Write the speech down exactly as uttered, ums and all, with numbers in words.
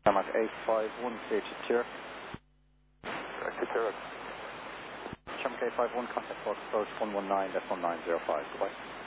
I'm at eight five one C H two. Correct, correct. Sherman K five one, contact box approach one one nine, that's one nine zero five. Goodbye.